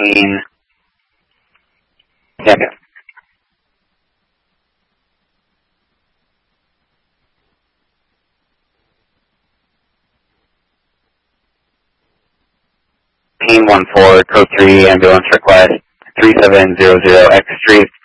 Payne. Yeah. Payne 14, code 3, ambulance request, 3700 X Street.